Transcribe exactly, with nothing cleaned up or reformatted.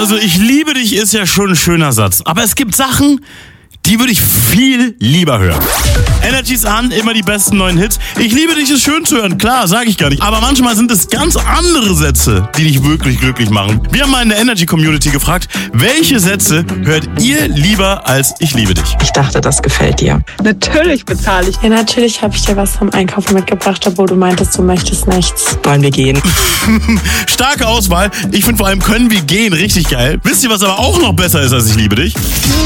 Also ich liebe dich ist ja schon ein schöner Satz. Aber es gibt Sachen, die würde ich viel lieber hören. Energy's an, immer die besten neuen Hits. Ich liebe dich ist schön zu hören, klar, sage ich gar nicht. Aber manchmal sind es ganz andere Sätze, die dich wirklich glücklich machen. Wir haben mal in der Energy-Community gefragt, welche Sätze hört ihr lieber als ich liebe dich? Ich dachte, das gefällt dir. Natürlich bezahle ich. Ja, natürlich habe ich dir was vom Einkaufen mitgebracht, obwohl du meintest, du möchtest nichts. Wollen wir gehen? Starke Auswahl. Ich finde vor allem können wir gehen richtig geil. Wisst ihr, was aber auch noch besser ist als ich liebe dich?